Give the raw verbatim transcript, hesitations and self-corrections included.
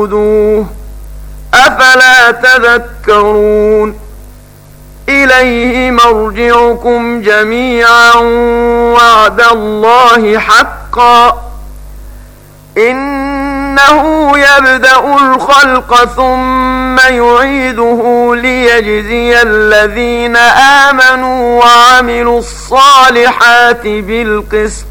أفلا تذكرون إليه مرجعكم جميعا وعد الله حقا إنه يبدأ الخلق ثم يعيده ليجزي الذين آمنوا وعملوا الصالحات بالقسط